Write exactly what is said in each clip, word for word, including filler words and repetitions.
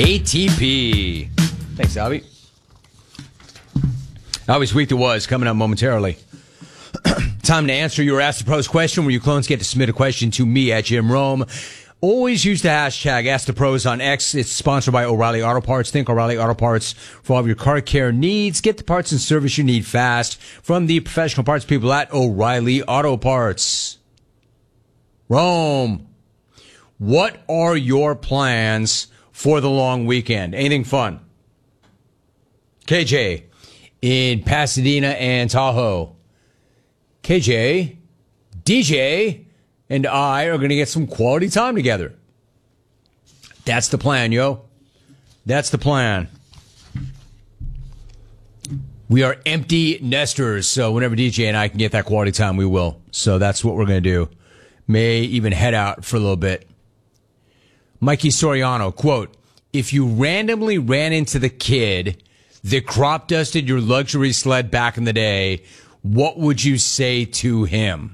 A T P. Thanks, Albie. Albie's Week That Was coming up momentarily. Time to answer your Ask the Pros question, where you clones get to submit a question to me at Jim Rome. Always use the hashtag Ask the Pros on X. It's sponsored by O'Reilly Auto Parts. Think O'Reilly Auto Parts for all of your car care needs. Get the parts and service you need fast from the professional parts people at O'Reilly Auto Parts. Rome, what are your plans for the long weekend? Anything fun? K J in Pasadena and Tahoe. K J, D J, and I are going to get some quality time together. That's the plan, yo. That's the plan. We are empty nesters, so whenever D J and I can get that quality time, we will. So that's what we're going to do. May even head out for a little bit. Mikey Soriano, quote, if you randomly ran into the kid that crop dusted your luxury sled back in the day, what would you say to him?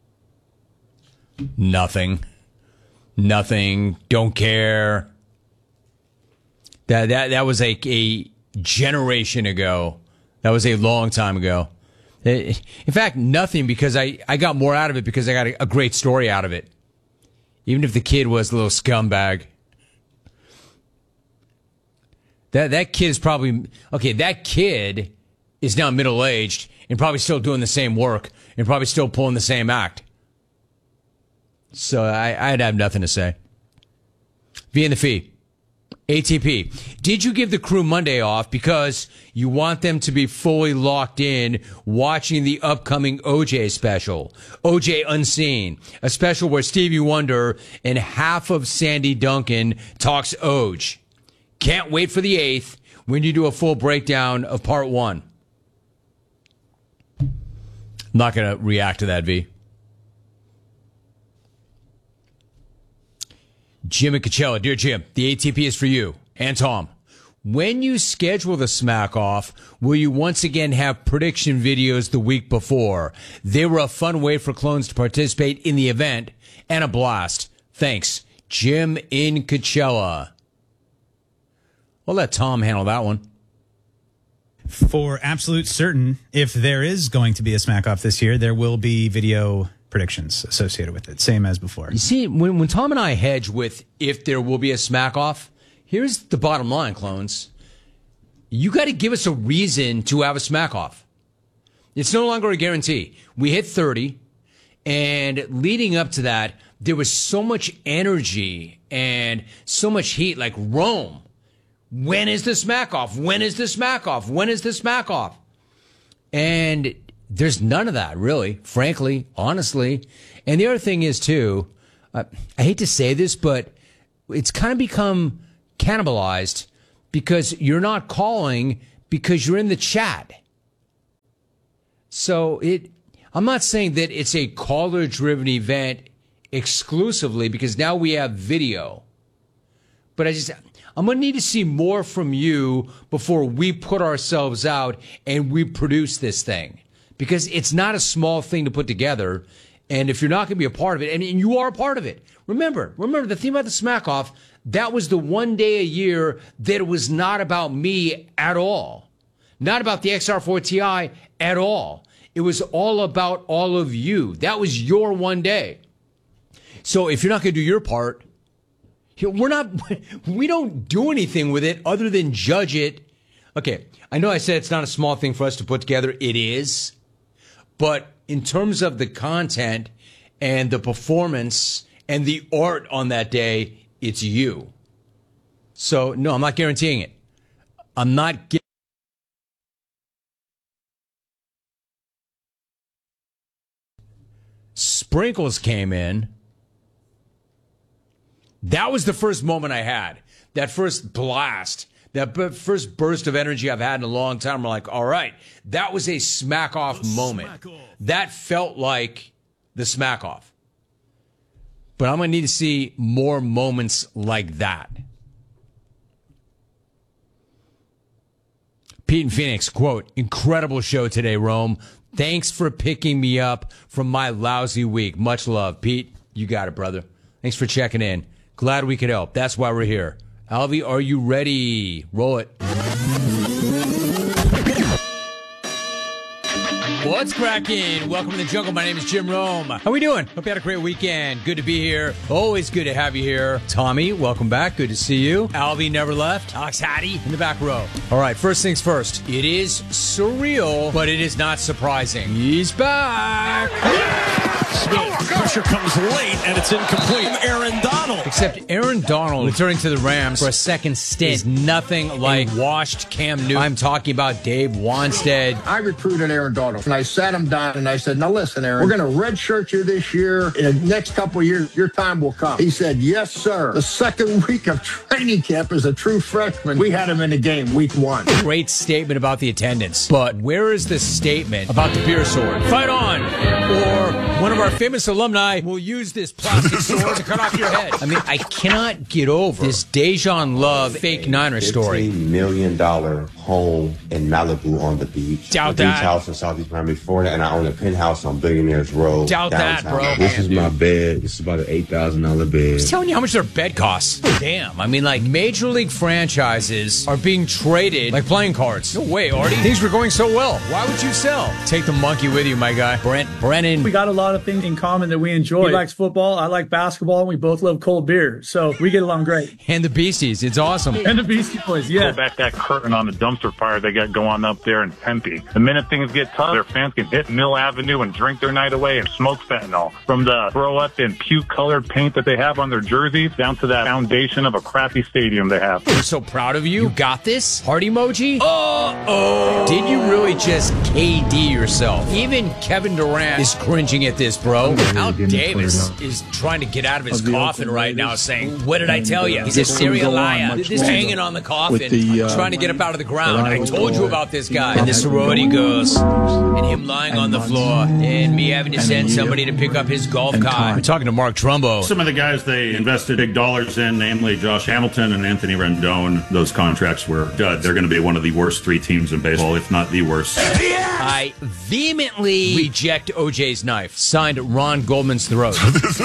Nothing. Nothing. Don't care. That that that was a, a generation ago. That was a long time ago. In fact, nothing, because I, I got more out of it because I got a, a great story out of it. Even if the kid was a little scumbag. That that kid is probably... Okay, that kid is now middle-aged and probably still doing the same work and probably still pulling the same act. So I, I'd have nothing to say. V in the fee. A T P. Did you give the crew Monday off because you want them to be fully locked in watching the upcoming O J special? O J Unseen. A special where Stevie Wonder and half of Sandy Duncan talks O J. Can't wait for the eighth when you do a full breakdown of part one. I'm not going to react to that, V. Jim and Coachella. Dear Jim, the A T P is for you and Tom. When you schedule the Smack Off, will you once again have prediction videos the week before? They were a fun way for clones to participate in the event and a blast. Thanks, Jim in Coachella. We'll let Tom handle that one. For absolute certain, if there is going to be a Smack Off this year, there will be video predictions associated with it, same as before. You see, when, when Tom and I hedge with if there will be a Smack Off, here's the bottom line, clones. You got to give us a reason to have a Smack Off. It's no longer a guarantee. We hit thirty, and leading up to that, there was so much energy and so much heat, like Rome. When is the Smack Off? When is the Smack Off? When is the Smack Off? And there's none of that, really, frankly, honestly. And the other thing is, too, uh, I hate to say this, but it's kind of become cannibalized because you're not calling because you're in the chat. So it, I'm not saying that it's a caller-driven event exclusively because now we have video. But I just... I'm going to need to see more from you before we put ourselves out and we produce this thing. Because it's not a small thing to put together. And if you're not going to be a part of it, and you are a part of it. Remember, remember the thing about the Smack Off, that was the one day a year that it was not about me at all. Not about the X R four T I at all. It was all about all of you. That was your one day. So if you're not going to do your part, we're not, we don't do anything with it other than judge it. Okay, I know I said it's not a small thing for us to put together. It is. But in terms of the content and the performance and the art on that day, it's you. So, no, I'm not guaranteeing it. I'm not gu- Sprinkles came in. That was the first moment I had. That first blast. That b- first burst of energy I've had in a long time. I'm like, all right, that was a Smack Off the moment. Smack off. That felt like the Smack Off. But I'm going to need to see more moments like that. Pete in Phoenix, quote, incredible show today, Rome. Thanks for picking me up from my lousy week. Much love. Pete, you got it, brother. Thanks for checking in. Glad we could help. That's why we're here. Alvy, are you ready? Roll it. What's cracking? Welcome to the jungle. My name is Jim Rome. How we doing? Hope you had a great weekend. Good to be here. Always good to have you here. Tommy, welcome back. Good to see you. Alvy never left. Alex Hattie in the back row. All right, first things first. It is surreal, but it is not surprising. He's back. Smith. Pressure comes late, and it's incomplete. Aaron Donald. Except Aaron Donald returning to the Rams for a second stint is nothing like washed Cam Newton. I'm talking about Dave Wanstead. I recruited Aaron Donald, and I sat him down, and I said, now listen, Aaron, we're going to redshirt you this year. In the next couple of years, your time will come. He said, yes, sir. The second week of training camp as a true freshman, we had him in the game week one. Great statement about the attendance. But where is the statement about the beer sword? Fight on! Or one of our famous alumni will use this plastic sword to cut off your head. I mean, I cannot get over this Dejan Love fake Niner story. fifteen million dollars home in Malibu on the beach. Doubt a that. beach house in Southeast Miami, Florida, and I own a penthouse on Billionaires Road. Doubt that, downtown. bro. This is my bed. This is about an eight thousand dollars bed. I was telling you how much their bed costs. Damn. I mean, like, major league franchises are being traded like playing cards. No way, Artie. Things were going so well. Why would you sell? Take the monkey with you, my guy. Brent Brennan. We got a lot of things in common that we enjoy. He likes football, I like basketball, and we both love cold beer. So we get along great. And the Beasties. It's awesome. And the Beastie Boys, yeah. Pull back that curtain on the dumpster fire they got going up there in Tempe. The minute things get tough, their fans can hit Mill Avenue and drink their night away and smoke fentanyl. From the throw-up and puke-colored paint that they have on their jerseys down to that foundation of a crappy stadium they have. We're so proud of you. You got this? Heart emoji? Uh-oh. Did you really just K D yourself? Even Kevin Durant is cringing at this, bro. Al Davis is trying to get out of his coffin right now saying, what did I tell you? He's a serial liar. This hanging on the coffin, the, uh, trying to get up out of the ground. I told you about this guy. And the sorority girls. And him lying on the floor. And me having to send somebody to pick up his golf cart. We're talking to Mark Trumbo. Some of the guys they invested big dollars in, namely Josh Hamilton and Anthony Rendon, those contracts were dud. They're going to be one of the worst three teams in baseball, if not the worst. I vehemently reject O J's knife. Signed Ron Goldman's throat.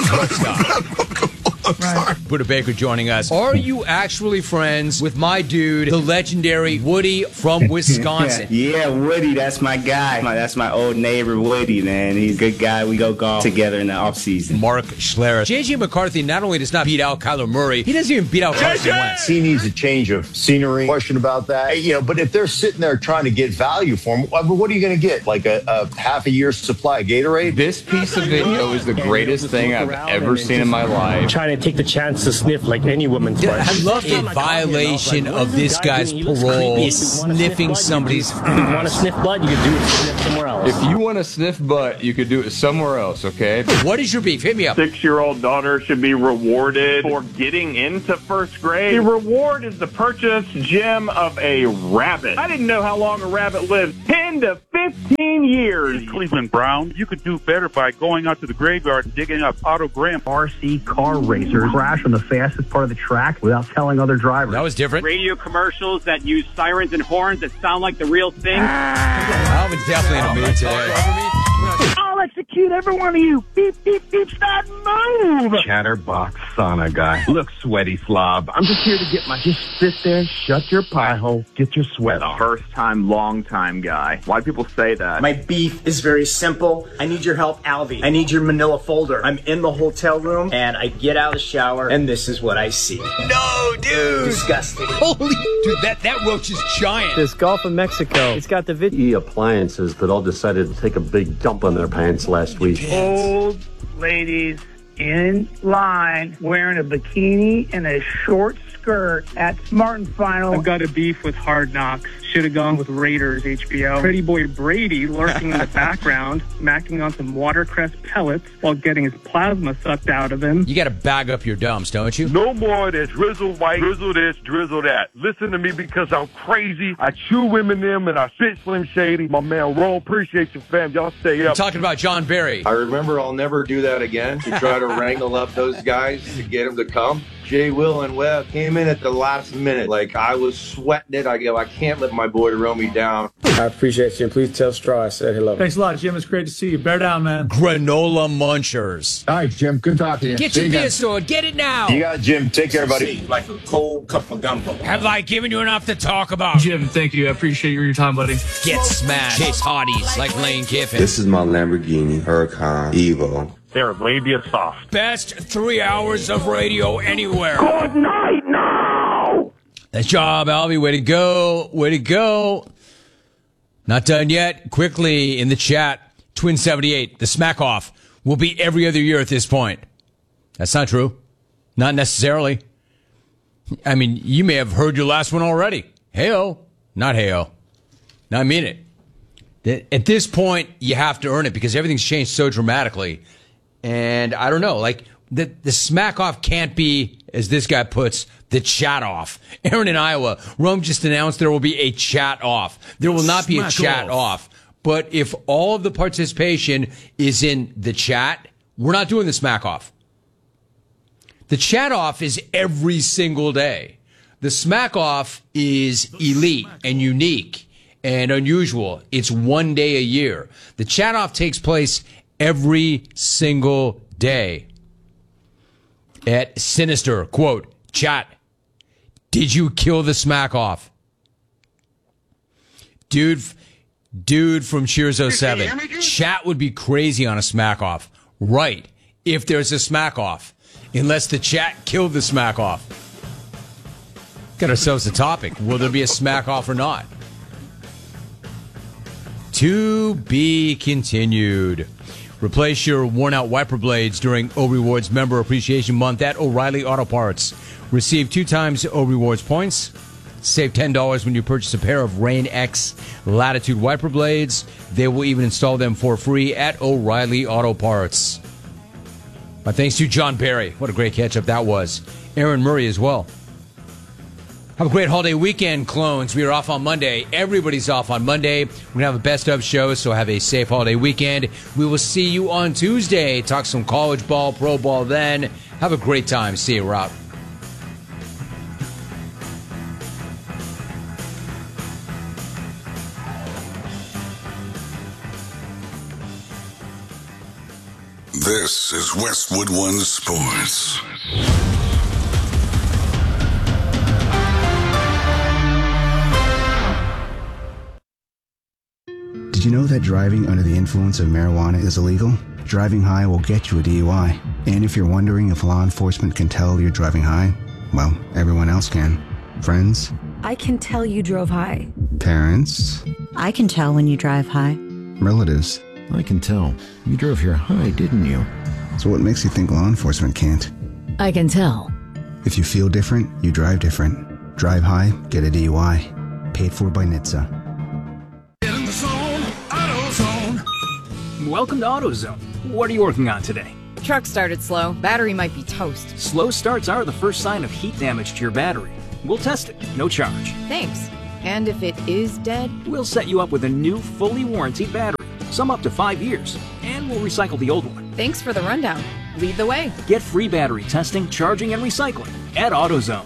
Right. Buddha Baker joining us. Are you actually friends with my dude, the legendary Woody from Wisconsin? Yeah, Woody, that's my guy. My, that's my old neighbor, Woody, man. He's a good guy. We go golf together in the offseason. Mark Schlereth. J J McCarthy not only does not beat out Kyler Murray, he doesn't even beat out Carson Wentz. He needs a change of scenery. Question about that. You know, but if they're sitting there trying to get value for him, what are you going to get? Like a, a half a year's supply of Gatorade? This piece of video is the greatest thing I've ever seen in my life. Trying to take the chance to sniff like any woman's yeah, flesh. I love the violation of this guy's parole is sniffing somebody's. If you want to sniff blood, you can do it somewhere else. If you want to sniff butt, you could do it somewhere else, okay? What is your beef? Hit me up. Six-year-old daughter should be rewarded for getting into first grade. The reward is the purchase, Jim, of a rabbit. I didn't know how long a rabbit lives. ten to fifteen years. Cleveland Brown, you could do better by going out to the graveyard and digging up Otto Graham. R C car racers crash on the fastest part of the track without telling other drivers. That was different. Radio commercials that use sirens and horns that sound like the real thing. Alvin's definitely in a mood today. I'll execute every one of you. Beep, beep, beep, start move. Chatterbox sauna guy. Look, sweaty slob. I'm just here to get my... Just sit there, shut your pie hole, get your sweat off. First time, long time guy. Why do people say that? My beef is very simple. I need your help, Alvy. I need your manila folder. I'm in the hotel room, and I get out of the shower, and this is what I see. No, dude! Disgusting. Holy... Dude, that, that roach is giant. This Gulf of Mexico. It's got the video. Appliances that all decided to take a big dump on their pants last week. Old ladies in line wearing a bikini and a short skirt at Smart and Final. I've got a beef with Hard Knocks. Should have gone with Raiders, H B O. Pretty boy Brady lurking in the background, macking on some watercress pellets while getting his plasma sucked out of him. You got to bag up your dumps, don't you? No more of this drizzle white, drizzle this, drizzle that. Listen to me because I'm crazy. I chew Eminem and I spit Slim Shady. My man Ron, appreciate you, fam. Y'all stay up. We're talking about John Barry. I remember I'll never do that again to try to wrangle up those guys to get them to come. Jay Will and Webb came in at the last minute. Like, I was sweating it. I go, I can't let my boy roll me down. I appreciate you. And please tell Straw I said hello. Thanks a lot, Jim. It's great to see you. Bear down, man. Granola munchers. All right, Jim. Good talking to you. Get See your you beer guys. store. Get it now. You got it, Jim. Take care, buddy. Like a cold cup of gumbo. Have I given you enough to talk about? Jim, thank you. I appreciate your time, buddy. Get smashed. Chase Hardy's like Lane Kiffin. This is my Lamborghini Huracan Evo. They're labia soft. Best three hours of radio anywhere. Good night now. Nice job, Albie. Way to go. Way to go. Not done yet. Quickly in the chat, Twin seventy-eight, the smack off will be every other year at this point. That's not true. Not necessarily. I mean, you may have heard your last one already. Hey-o. Not hey-o. No, I mean it. At this point, you have to earn it because everything's changed so dramatically. And I don't know, like, the, the smack off can't be, as this guy puts, the chat off. Aaron in Iowa, Rome just announced there will be a chat off. There will not be a chat off. But if all of the participation is in the chat, we're not doing the smack off. The chat off is every single day. The smack off is elite and unique and unusual. It's one day a year. The chat off takes place every single day. At Sinister, quote, chat, did you kill the smack off? Dude, dude from Cheers oh seven, chat would be crazy on a smack off. Right, if there's a smack off. Unless the chat killed the smack off. Got ourselves a topic. Will there be a smack off or not? To be continued. Replace your worn-out wiper blades during O Rewards Member Appreciation Month at O'Reilly Auto Parts. Receive two times O Rewards points. Save ten dollars when you purchase a pair of Rain X Latitude wiper blades. They will even install them for free at O'Reilly Auto Parts. My thanks to John Barry. What a great catch-up that was. Aaron Murray as well. Have a great holiday weekend, clones. We are off on Monday. Everybody's off on Monday. We're going to have a best-of show, so have a safe holiday weekend. We will see you on Tuesday. Talk some college ball, pro ball then. Have a great time. See you. We're out. This is Westwood One Sports. Did you know that driving under the influence of marijuana is illegal? Driving high will get you a D U I. And if you're wondering if law enforcement can tell you're driving high, well, everyone else can. Friends? I can tell you drove high. Parents? I can tell when you drive high. Relatives? I can tell. You drove here high, didn't you? So what makes you think law enforcement can't? I can tell. If you feel different, you drive different. Drive high, get a D U I. Paid for by N H T S A. Get in the zone, AutoZone. Welcome to AutoZone. What are you working on today? Truck started slow. Battery might be toast. Slow starts are the first sign of heat damage to your battery. We'll test it, no charge. Thanks. And if it is dead? We'll set you up with a new, fully warranted battery. Some up to five years. And we'll recycle the old one. Thanks for the rundown. Lead the way. Get free battery testing, charging, and recycling at AutoZone.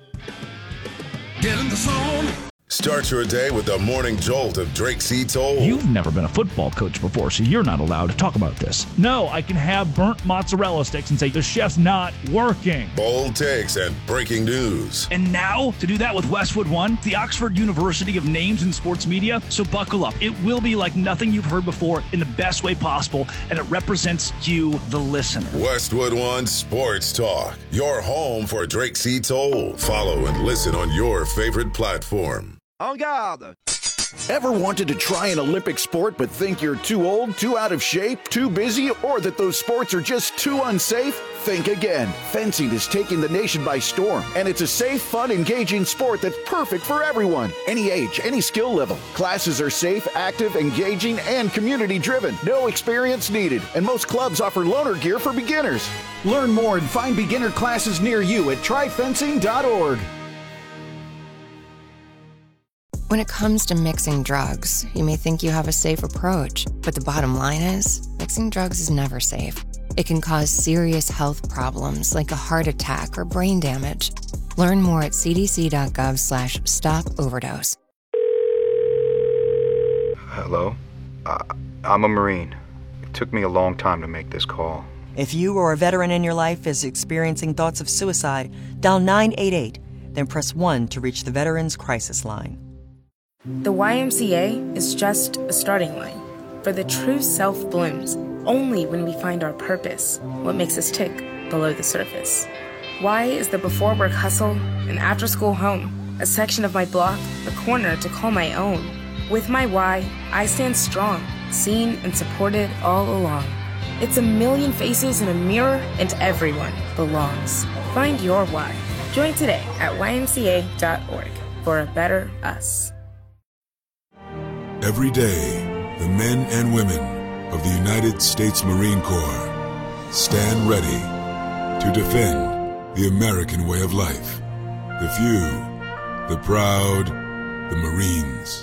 Get in the zone. Start your day with the morning jolt of Drake C. Toll. You've never been a football coach before, so you're not allowed to talk about this. No, I can have burnt mozzarella sticks and say the chef's not working. Bold takes and breaking news. And now, to do that with Westwood One, the Oxford University of Names in Sports Media. So buckle up. It will be like nothing you've heard before in the best way possible, and it represents you, the listener. Westwood One Sports Talk, your home for Drake C. Toll. Follow and listen on your favorite platform. En garde! Ever wanted to try an Olympic sport but think you're too old, too out of shape, too busy, or that those sports are just too unsafe? Think again. Fencing is taking the nation by storm, and it's a safe, fun, engaging sport that's perfect for everyone. Any age, any skill level. Classes are safe, active, engaging, and community-driven. No experience needed, and most clubs offer loaner gear for beginners. Learn more and find beginner classes near you at try fencing dot org. When it comes to mixing drugs, you may think you have a safe approach, but the bottom line is, mixing drugs is never safe. It can cause serious health problems like a heart attack or brain damage. Learn more at cdc.gov slash stop overdose. Hello? Uh, I'm a Marine. It took me a long time to make this call. If you or a veteran in your life is experiencing thoughts of suicide, dial nine eight eight, then press one to reach the Veterans Crisis Line. The Y M C A is just a starting line, for the true self blooms only when we find our purpose, what makes us tick below the surface. Y is the before work hustle, an after school home, a section of my block, a corner to call my own. With my Y, I stand strong, seen and supported all along. It's a million faces in a mirror, and everyone belongs. Find your Y. Join today at Y M C A dot org for a better us. Every day, the men and women of the United States Marine Corps stand ready to defend the American way of life. The few, the proud, the Marines.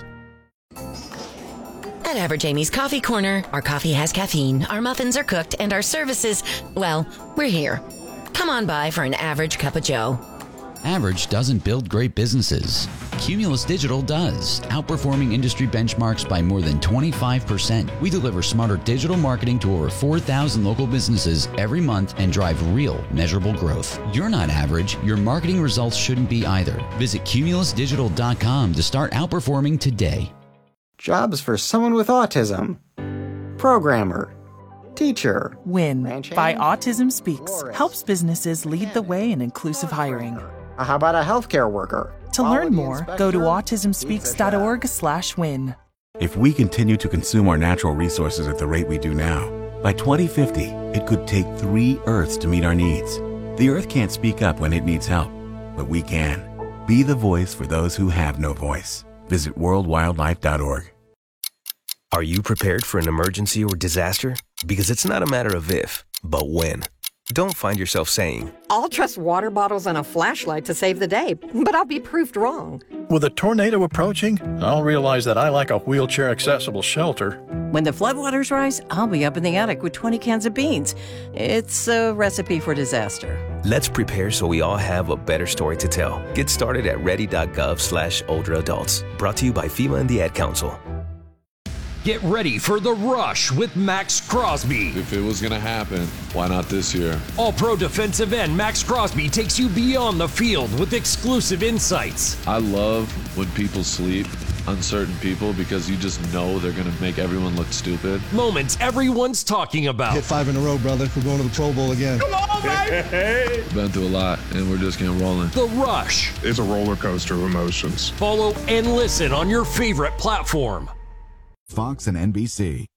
At Average Amy's Coffee Corner, our coffee has caffeine, our muffins are cooked, and our services, well, we're here. Come on by for an average cup of joe. Average doesn't build great businesses. Cumulus Digital does, outperforming industry benchmarks by more than twenty-five percent. We deliver smarter digital marketing to over four thousand local businesses every month and drive real, measurable growth. You're not average. Your marketing results shouldn't be either. Visit cumulus digital dot com to start outperforming today. Jobs for someone with autism. Programmer. Teacher. WIN by Autism Speaks helps businesses lead the way in inclusive hiring. How about a healthcare worker? To learn more, go to autism speaks dot org slash win. If we continue to consume our natural resources at the rate we do now, by twenty fifty, it could take three Earths to meet our needs. The Earth can't speak up when it needs help, but we can. Be the voice for those who have no voice. Visit world wildlife dot org. Are you prepared for an emergency or disaster? Because it's not a matter of if, but when. Don't find yourself saying, I'll trust water bottles and a flashlight to save the day, but I'll be proved wrong. With a tornado approaching, I'll realize that I lack a wheelchair-accessible shelter. When the floodwaters rise, I'll be up in the attic with twenty cans of beans. It's a recipe for disaster. Let's prepare so we all have a better story to tell. Get started at ready.gov slash older adults. Brought to you by FEMA and the Ad Council. Get ready for The Rush with Max Crosby. If it was going to happen, why not this year? All-pro defensive end Max Crosby takes you beyond the field with exclusive insights. I love when people sleep, uncertain people, because you just know they're going to make everyone look stupid. Moments everyone's talking about. Hit five in a row, brother. We're going to the Pro Bowl again. Come on, baby! Been through a lot, and we're just getting rolling. The Rush. It's a roller coaster of emotions. Follow and listen on your favorite platform. Fox and N B C.